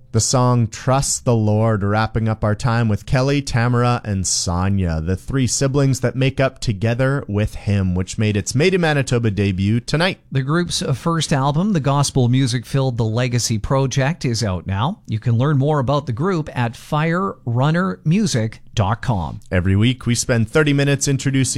The song Trust the Lord, wrapping up our time with Kelly, Tamara, and Sonia, the three siblings that make up Together with Him, which made its Made in Manitoba debut tonight. The group's first album, the gospel music-filled The Legacy Project, is out now. You can learn more about the group at firerunnermusic.com. Every week, we spend 30 minutes introducing